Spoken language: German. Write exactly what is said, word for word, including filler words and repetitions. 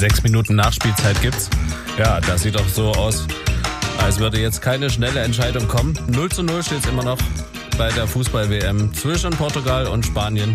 Sechs Minuten Nachspielzeit gibt's. Ja, das sieht doch so aus, als würde jetzt keine schnelle Entscheidung kommen. null zu null steht's immer noch bei der Fußball-W M zwischen Portugal und Spanien.